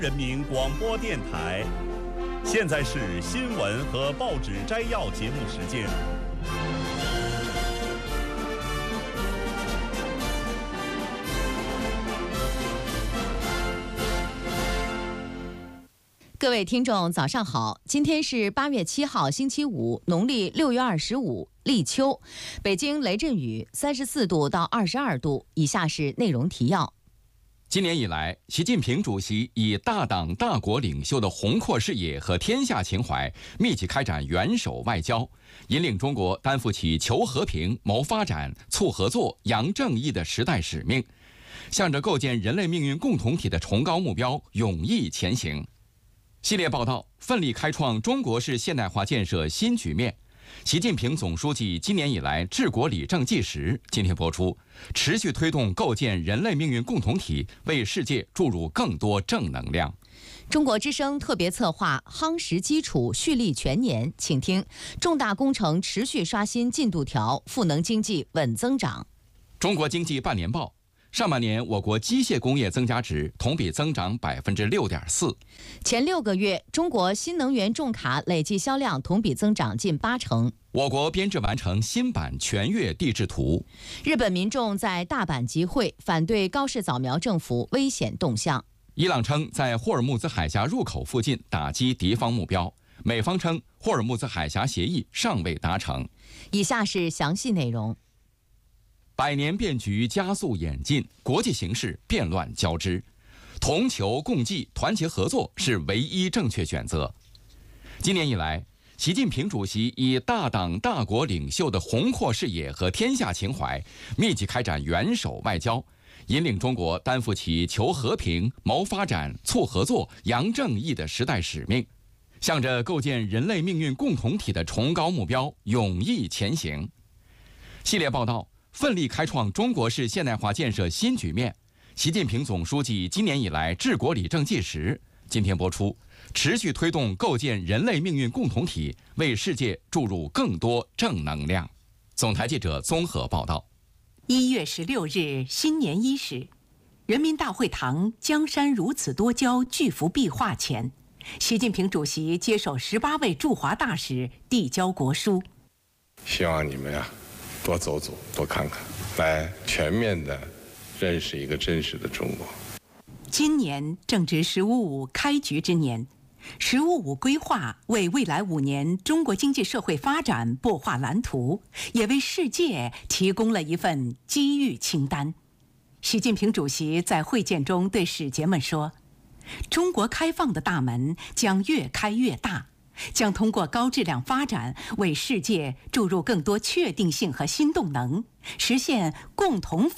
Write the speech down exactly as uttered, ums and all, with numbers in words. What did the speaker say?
人民广播电台，现在是新闻和报纸摘要节目时间。 各位听众，早上好！今天是八月七号，星期五，农历六月二十五，立秋。北京雷阵雨，三十四度到二十二度。以下是内容提要。 今年以来，习近平主席以大党大国领袖的宏阔视野和天下情怀，密集开展元首外交，引领中国担负起求和平、谋发展、促合作、扬正义的时代使命，向着构建人类命运共同体的崇高目标勇毅前行。系列报道：奋力开创中国式现代化建设新局面。习近平总书记今年以来治国理政纪实，今天播出，持续推动构建人类命运共同体，为世界注入更多正能量。 中国之声特别策划夯实基础，蓄力全年，请听：重大工程持续刷新进度条，赋能经济稳增长。 中国经济半年报。上半年，我国机械工业增加值同比增长百分之六点四。 前六个月，中国新能源重卡累计销量同比增长近八成。 我国编制完成新版全越地质图。 日本民众在大阪集会，反对高市早苗政府危险动向。 伊朗称在霍尔木兹海峡入口附近打击敌方目标，美方称霍尔木兹海峡协议尚未达成。 以下是详细内容。 百年变局加速演进，国际形势变乱交织，同求共济、团结合作是唯一正确选择。今年以来，习近平主席以大党大国领袖的宏阔视野和天下情怀，密集开展元首外交，引领中国担负起求和平、谋发展、促合作、扬正义的时代使命，向着构建人类命运共同体的崇高目标勇毅前行。系列报道：奋力开创中国式现代化建设新局面。习近平总书记今年以来治国理政纪实，今天播出，持续推动构建人类命运共同体，为世界注入更多正能量。总台记者综合报道。 一月十六日，新年伊始，人民大会堂江山如此多娇巨幅壁画前，习近平主席接受十八位驻华大使递交国书。 希望你们呀、啊。多走走，多看看，来全面的认识一个真实的中国。 今年正值“十五五”开局之年，“十五五”规划为未来五年中国经济社会发展擘画蓝图，也为世界提供了一份机遇清单。习近平主席在会见中对使节们说：“中国开放的大门将越开越大。”将通过高质量发展为世界注入更多确定性和新动能，实现共同发